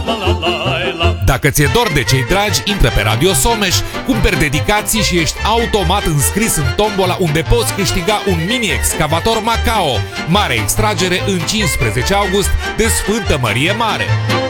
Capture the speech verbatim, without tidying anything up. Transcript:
Dacă ți-e dor de cei dragi, intră pe Radio Someș, cumperi dedicații și ești automat înscris în tombola unde poți câștiga un mini-excavator Macao. Mare extragere în cincisprezece august de Sfântă Mărie Mare.